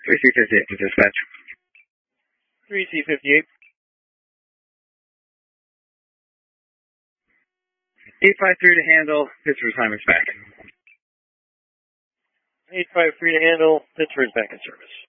3C58 to dispatch. 3C58. 853 to handle, Pittsburgh Simon's back. 853 to handle, Pittsburgh's back in service.